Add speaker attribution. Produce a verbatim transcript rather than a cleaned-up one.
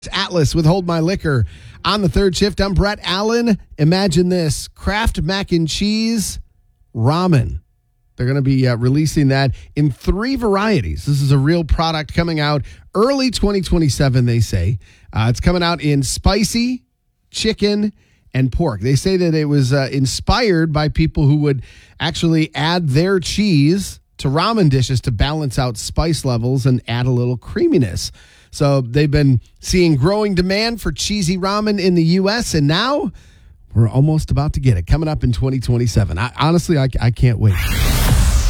Speaker 1: Atlas with Hold My Liquor on the third shift. I'm Brett Allen. Imagine this: Kraft mac and cheese ramen. They're going to be uh, releasing that in three varieties. This is a real product coming out early twenty twenty-seven, they say. Uh, it's coming out in spicy, chicken, and pork. They say that it was uh, inspired by people who would actually add their cheese to ramen dishes to balance out spice levels and add a little creaminess. So they've been seeing growing demand for cheesy ramen in the U S, and now we're almost about to get it coming up in twenty twenty-seven. I, honestly, I, I can't wait.